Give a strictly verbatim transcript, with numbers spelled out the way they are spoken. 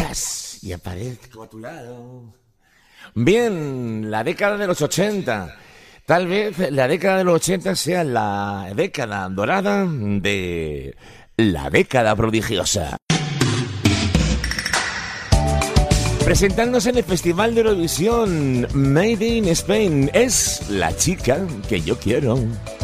llegas y aparezco a tu lado. Bien, la década de los ochenta. Tal vez la década de los ochenta sea la década dorada de la década prodigiosa. Presentándose en el Festival de Eurovisión Made in Spain, es la chica que yo quiero.